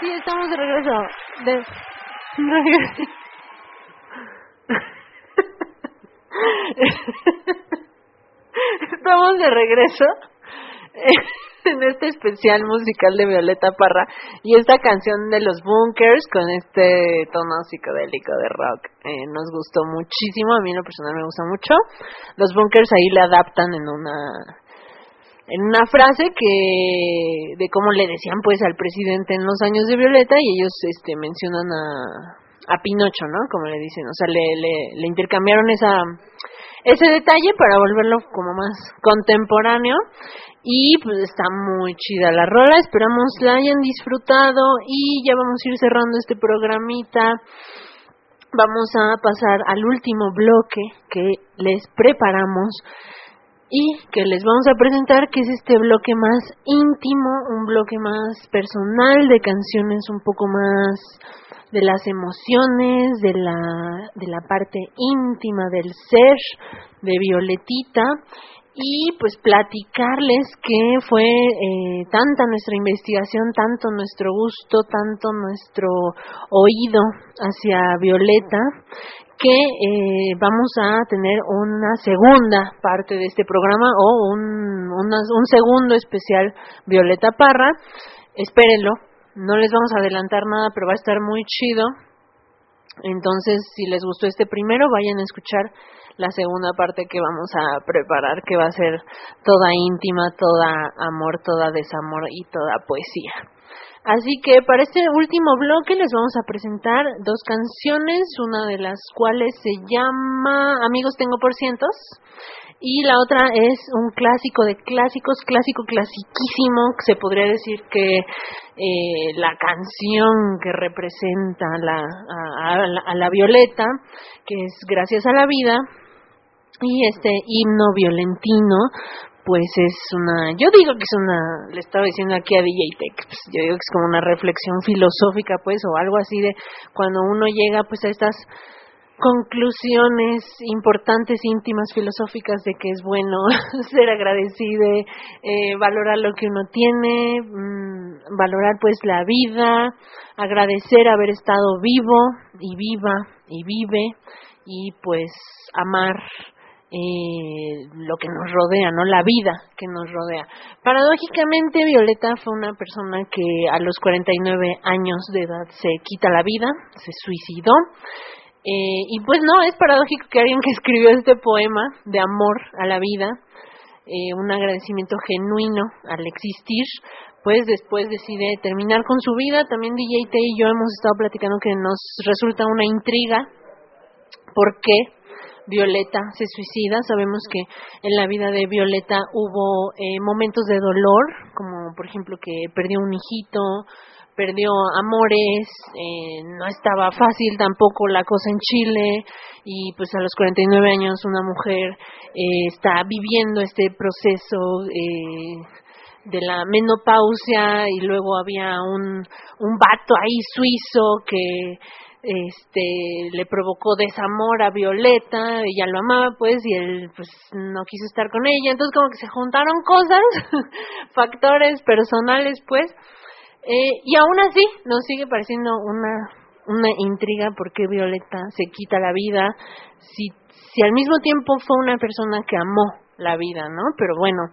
Sí, estamos de regreso. Regreso. Estamos de regreso en este especial musical de Violeta Parra y esta canción de los Bunkers con este tono psicodélico de rock nos gustó muchísimo. A mí en lo personal me gusta mucho. Los Bunkers ahí le adaptan en una frase que de cómo le decían pues al presidente en los años de Violeta, y ellos mencionan a Pinocho, ¿no? Como le dicen, o sea, le intercambiaron ese detalle para volverlo como más contemporáneo. Y pues está muy chida la rola, esperamos la hayan disfrutado y ya vamos a ir cerrando este programita. Vamos a pasar al último bloque que les preparamos y que les vamos a presentar, que es este bloque más íntimo, un bloque más personal, de canciones un poco más de las emociones, de la parte íntima del ser de Violetita, y pues platicarles que fue tanta nuestra investigación, tanto nuestro gusto, tanto nuestro oído hacia Violeta, que vamos a tener una segunda parte de este programa o un segundo especial Violeta Parra. Espérenlo, no les vamos a adelantar nada, pero va a estar muy chido. Entonces, si les gustó este primero, vayan a escuchar la segunda parte que vamos a preparar, que va a ser toda íntima, toda amor, toda desamor y toda poesía. Así que para este último bloque les vamos a presentar dos canciones, una de las cuales se llama Amigos Tengo por Cientos, y la otra es un clásico de clásicos, clasiquísimo, se podría decir que la canción que representa a la Violeta, que es Gracias a la Vida, y este himno violentino, pues es yo digo que es le estaba diciendo aquí a DJ Tech, pues yo digo que es como una reflexión filosófica, pues, o algo así de cuando uno llega pues a estas conclusiones importantes, íntimas, filosóficas, de que es bueno ser agradecido, valorar lo que uno tiene, valorar pues la vida, agradecer haber estado vivo y viva y vive, y pues amar lo que nos rodea, ¿no? La vida que nos rodea. Paradójicamente, Violeta fue una persona que a los 49 años de edad se quita la vida, se suicidó. Y pues no, es paradójico que alguien que escribió este poema de amor a la vida, un agradecimiento genuino al existir, pues después decide terminar con su vida. También DJ T y yo hemos estado platicando que nos resulta una intriga por qué Violeta se suicida. Sabemos que en la vida de Violeta hubo momentos de dolor, como por ejemplo que perdió un hijito, perdió amores, no estaba fácil tampoco la cosa en Chile, y pues a los 49 años una mujer está viviendo este proceso de la menopausia, y luego había un vato ahí suizo que le provocó desamor a Violeta, ella lo amaba pues, y él pues no quiso estar con ella, entonces como que se juntaron cosas, factores personales pues, y aún así nos sigue pareciendo una intriga por qué Violeta se quita la vida, si al mismo tiempo fue una persona que amó la vida, ¿no? Pero bueno,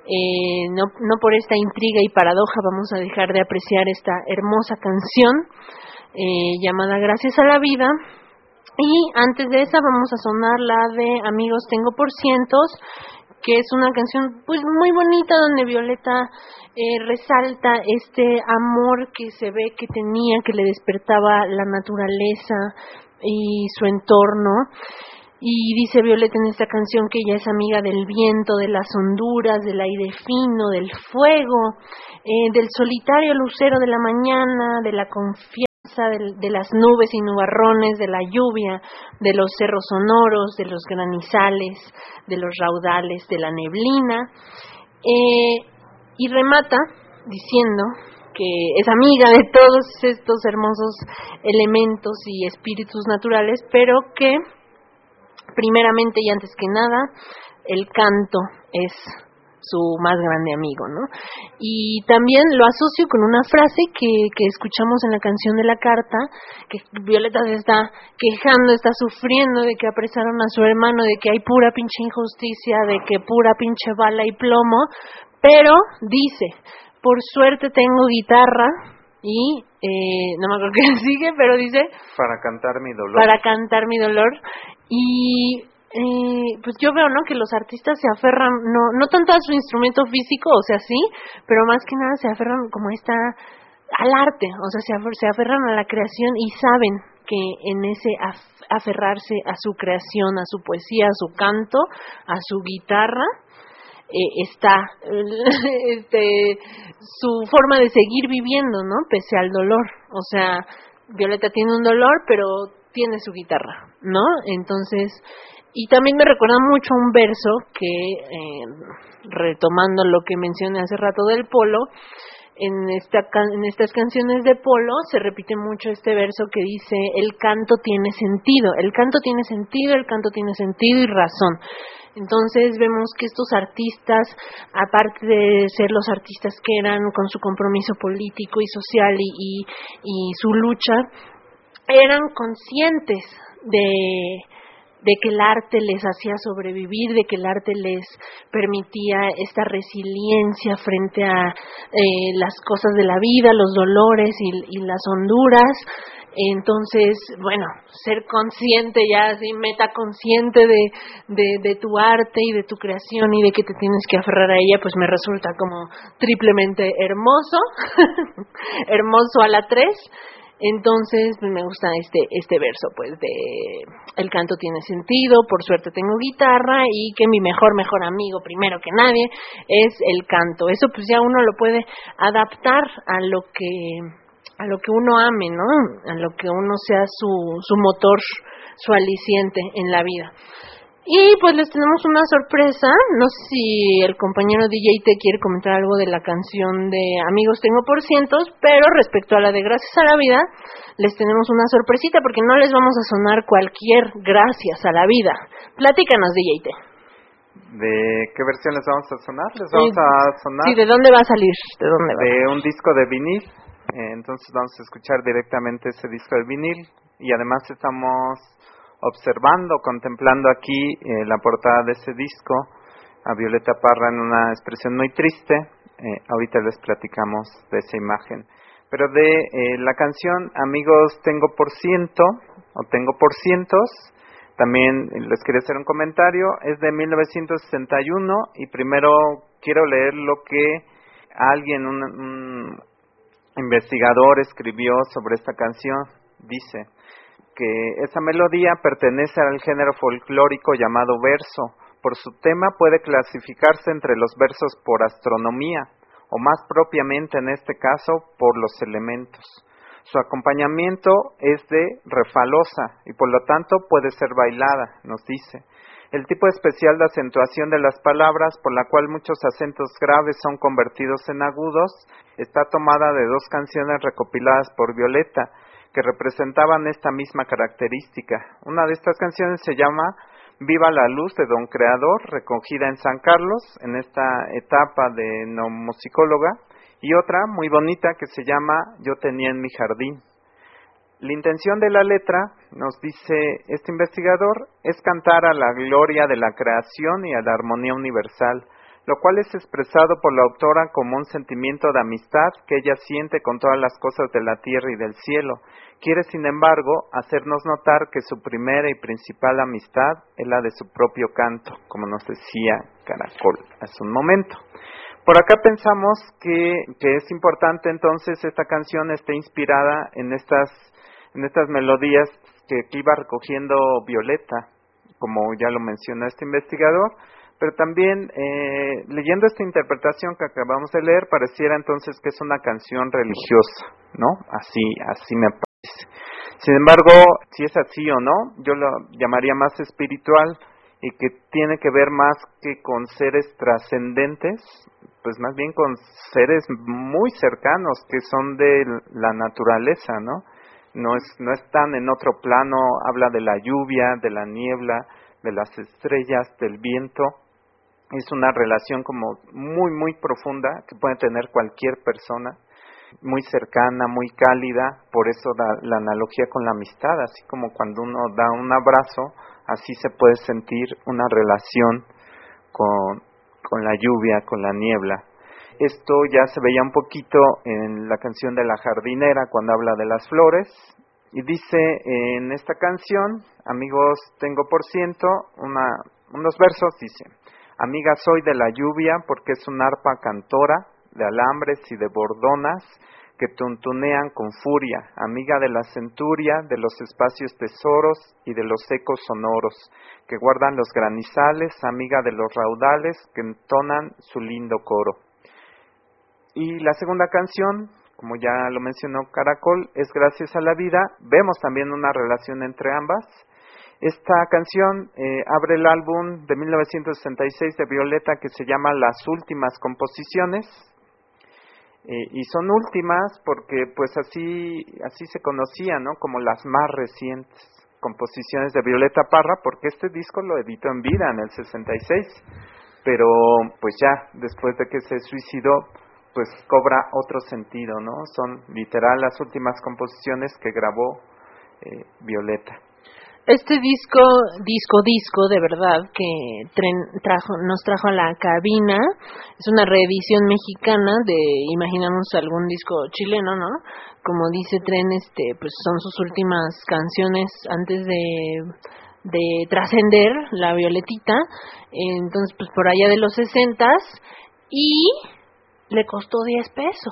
no por esta intriga y paradoja vamos a dejar de apreciar esta hermosa canción llamada Gracias a la Vida. Y antes de esa vamos a sonar la de Amigos Tengo por Cientos, que es una canción pues muy bonita, donde Violeta resalta este amor que se ve que tenía, que le despertaba la naturaleza y su entorno. Y dice Violeta en esta canción que ella es amiga del viento, de las honduras, del aire fino, del fuego, del solitario lucero de la mañana, de la confianza, de las nubes y nubarrones, de la lluvia, de los cerros sonoros, de los granizales, de los raudales, de la neblina, y remata diciendo que es amiga de todos estos hermosos elementos y espíritus naturales, pero que primeramente y antes que nada el canto es su más grande amigo, ¿no? Y también lo asocio con una frase que escuchamos en la canción de la carta, que Violeta se está quejando, está sufriendo de que apresaron a su hermano, de que hay pura pinche injusticia, de que pura pinche bala y plomo, pero dice, por suerte tengo guitarra y no me acuerdo qué sigue, pero dice para cantar mi dolor. Para cantar mi dolor. Y pues yo veo, ¿no?, que los artistas se aferran no tanto a su instrumento físico, o sea, sí, pero más que nada se aferran como al arte, o sea, se aferran a la creación y saben que en ese aferrarse a su creación, a su poesía, a su canto, a su guitarra, está su forma de seguir viviendo, ¿no?, pese al dolor. O sea, Violeta tiene un dolor, pero tiene su guitarra, ¿no? Entonces, y también me recuerda mucho un verso que, retomando lo que mencioné hace rato del polo, en estas canciones de polo se repite mucho este verso que dice: el canto tiene sentido, el canto tiene sentido, el canto tiene sentido y razón. Entonces vemos que estos artistas, aparte de ser los artistas que eran con su compromiso político y social y su lucha, eran conscientes de que el arte les hacía sobrevivir, de que el arte les permitía esta resiliencia frente a las cosas de la vida, los dolores y las honduras. Entonces, bueno, ser consciente ya, así, metaconsciente de tu arte y de tu creación y de que te tienes que aferrar a ella, pues me resulta como triplemente hermoso, hermoso a la 3. Entonces, pues me gusta este verso, pues, de el canto tiene sentido, por suerte tengo guitarra, y que mi mejor amigo, primero que nadie, es el canto. Eso pues ya uno lo puede adaptar a lo que uno ame, ¿no? A lo que uno sea su motor, su aliciente en la vida. Y pues les tenemos una sorpresa. No sé si el compañero DJ te quiere comentar algo de la canción de Amigos Tengo por Cientos, pero respecto a la de Gracias a la Vida, les tenemos una sorpresita porque no les vamos a sonar cualquier Gracias a la Vida. Platícanos, DJ T. ¿De qué versión les vamos a sonar? Les vamos a sonar. Sí, ¿de dónde va a salir? De un disco de vinil. Entonces vamos a escuchar directamente ese disco de vinil, y además estamos contemplando aquí la portada de ese disco, a Violeta Parra en una expresión muy triste. Ahorita les platicamos de esa imagen. Pero de la canción Amigos Tengo por Ciento, o Tengo por Cientos, también les quería hacer un comentario. Es de 1961, y primero quiero leer lo que alguien, un investigador, escribió sobre esta canción. Dice que esa melodía pertenece al género folclórico llamado verso. Por su tema puede clasificarse entre los versos por astronomía, o más propiamente en este caso por los elementos. Su acompañamiento es de refalosa y por lo tanto puede ser bailada, nos dice. El tipo especial de acentuación de las palabras, por la cual muchos acentos graves son convertidos en agudos, está tomada de dos canciones recopiladas por Violeta, que representaban esta misma característica. Una de estas canciones se llama Viva la Luz de Don Creador, recogida en San Carlos, en esta etapa de neumusicóloga, y otra muy bonita que se llama Yo tenía en mi jardín. La intención de la letra, nos dice este investigador, es cantar a la gloria de la creación y a la armonía universal, lo cual es expresado por la autora como un sentimiento de amistad que ella siente con todas las cosas de la tierra y del cielo. Quiere, sin embargo, hacernos notar que su primera y principal amistad es la de su propio canto, como nos decía Caracol hace un momento. Por acá pensamos que es importante entonces esta canción esté inspirada en estas melodías que iba recogiendo Violeta, como ya lo mencionó este investigador, pero también leyendo esta interpretación que acabamos de leer, pareciera entonces que es una canción religiosa, ¿no? Así me parece. Sin embargo, si es así o no, yo lo llamaría más espiritual, y que tiene que ver más que con seres trascendentes, pues más bien con seres muy cercanos que son de la naturaleza, ¿no? No están en otro plano. Habla de la lluvia, de la niebla, de las estrellas, del viento, Es una relación como muy, muy profunda que puede tener cualquier persona, muy cercana, muy cálida. Por eso la analogía con la amistad, así como cuando uno da un abrazo, así se puede sentir una relación con la lluvia, con la niebla. Esto ya se veía un poquito en la canción de La Jardinera, cuando habla de las flores. Y dice en esta canción, amigos, tengo por ciento, unos versos, dice: amiga soy de la lluvia porque es un arpa cantora de alambres y de bordonas que tuntunean con furia, amiga de la centuria, de los espacios tesoros y de los ecos sonoros que guardan los granizales, amiga de los raudales que entonan su lindo coro. Y la segunda canción, como ya lo mencionó Caracol, es Gracias a la vida. Vemos también una relación entre ambas. Esta canción abre el álbum de 1966 de Violeta que se llama Las Últimas Composiciones. Y son últimas porque pues así se conocía, ¿no? Como las más recientes composiciones de Violeta Parra, porque este disco lo editó en vida en el 66, pero pues ya después de que se suicidó, pues cobra otro sentido, ¿no? Son literal las últimas composiciones que grabó Violeta. Este disco de verdad que nos trajo a la cabina, es una reedición mexicana de, imaginamos algún disco chileno, ¿no? Como dice Tren, pues son sus últimas canciones antes de trascender la Violetita. Entonces, pues por allá de los 60s, y le costó 10 pesos.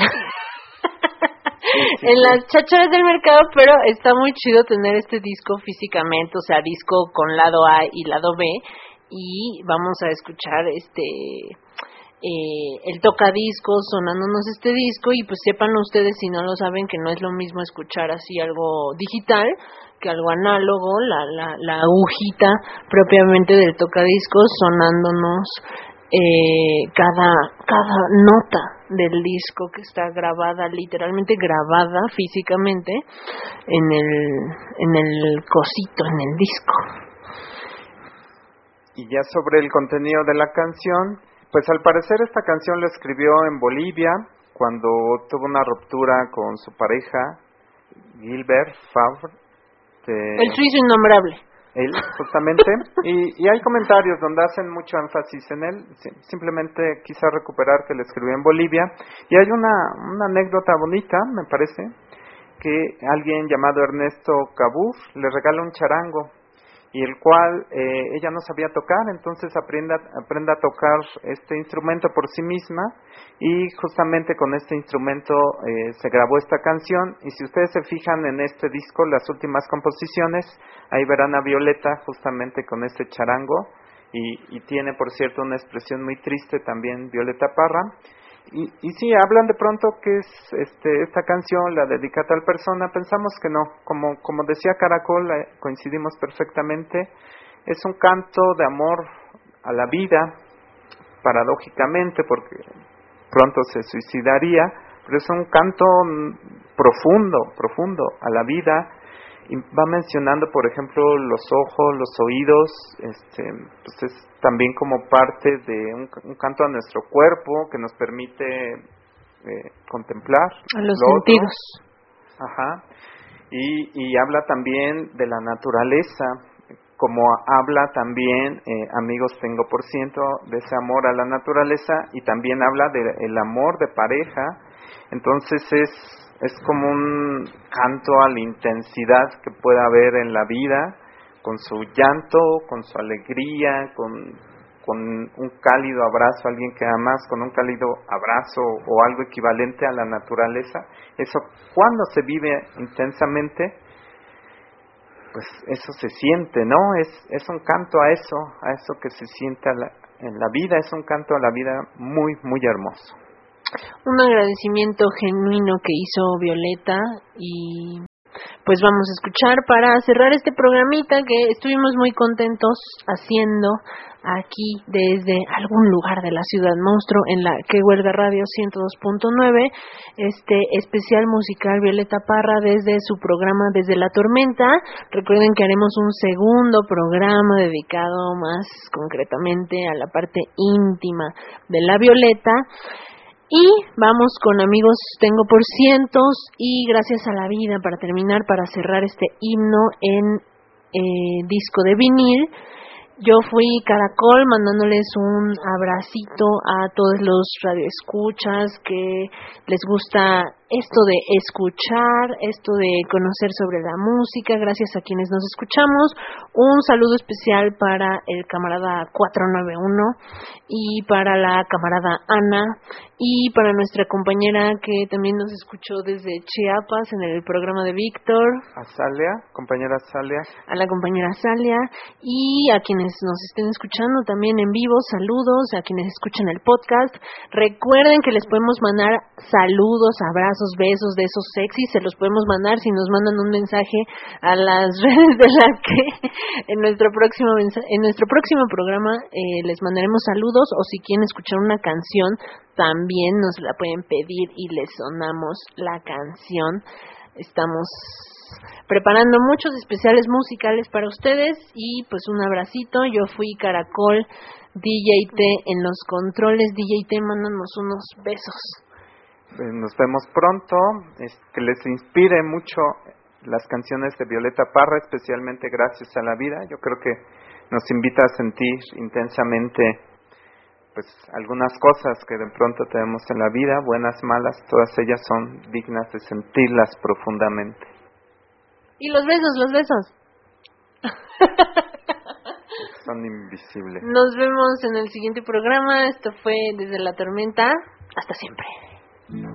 En las chácharas del mercado, pero está muy chido tener este disco físicamente, o sea, disco con lado A y lado B, y vamos a escuchar el tocadiscos sonándonos este disco, y pues sepan ustedes, si no lo saben, que no es lo mismo escuchar así algo digital que algo análogo, la agujita propiamente del tocadiscos sonándonos cada nota del disco, que está grabada, literalmente grabada físicamente en el cosito, en el disco. Y ya sobre el contenido de la canción, pues al parecer esta canción la escribió en Bolivia cuando tuvo una ruptura con su pareja Gilbert Favre, el suizo innombrable. Él, justamente, y hay comentarios donde hacen mucho énfasis en él. Simplemente quise recuperar que le escribió en Bolivia, y hay una anécdota bonita, me parece, que alguien llamado Ernesto Cabuf le regala un charango, y el cual ella no sabía tocar, entonces aprenda a tocar este instrumento por sí misma, y justamente con este instrumento se grabó esta canción. Y si ustedes se fijan en este disco, las últimas composiciones, ahí verán a Violeta justamente con este charango, y tiene, por cierto, una expresión muy triste también Violeta Parra. Y sí, hablan de pronto que es esta canción la dedica a tal persona. Pensamos que no, como decía Caracol, coincidimos perfectamente. Es un canto de amor a la vida, paradójicamente, porque pronto se suicidaría, pero es un canto profundo a la vida. Y va mencionando, por ejemplo, los ojos, los oídos, pues es también como parte de un canto a nuestro cuerpo que nos permite contemplar a los sentidos. Ajá. Y habla también de la naturaleza, como habla también, amigos, tengo por ciento, de ese amor a la naturaleza, y también habla del amor de pareja. Entonces es como un canto a la intensidad que pueda haber en la vida, con su llanto, con su alegría, con un cálido abrazo a alguien que amas, con un cálido abrazo o algo equivalente a la naturaleza. Eso, cuando se vive intensamente, pues eso se siente, ¿no? Es un canto a eso que se siente en la vida, es un canto a la vida muy, muy hermoso. Un agradecimiento genuino que hizo Violeta, y pues vamos a escuchar para cerrar este programita que estuvimos muy contentos haciendo aquí desde algún lugar de la Ciudad Monstruo en la Que Huelga Radio 102.9, este especial musical Violeta Parra desde su programa Desde la Tormenta. Recuerden que haremos un segundo programa dedicado más concretamente a la parte íntima de la Violeta. Y vamos con Amigos Tengo por Cientos y Gracias a la Vida para terminar, para cerrar este himno en disco de vinil. Yo fui Caracol, mandándoles un abracito a todos los radioescuchas que les gusta esto de escuchar, esto de conocer sobre la música, gracias a quienes nos escuchamos. Un saludo especial para el camarada 491 y para la camarada Ana y para nuestra compañera que también nos escuchó desde Chiapas en el programa de Víctor. Azalia, compañera Azalia. A la compañera Azalia y a quienes nos estén escuchando también en vivo, saludos, a quienes escuchan el podcast. Recuerden que les podemos mandar saludos, abrazos, besos de esos sexys, se los podemos mandar si nos mandan un mensaje a las redes de la que en nuestro próximo programa les mandaremos saludos, o si quieren escuchar una canción también nos la pueden pedir y les sonamos la canción. Estamos preparando muchos especiales musicales para ustedes y pues un abracito. Yo fui Caracol, DJ T en los controles. DJ T, mándanos unos besos. Nos vemos pronto, que les inspire mucho las canciones de Violeta Parra, especialmente Gracias a la Vida. Yo creo que nos invita a sentir intensamente pues algunas cosas que de pronto tenemos en la vida, buenas, malas, todas ellas son dignas de sentirlas profundamente. Y los besos. Son invisibles. Nos vemos en el siguiente programa. Esto fue Desde la Tormenta. Hasta siempre.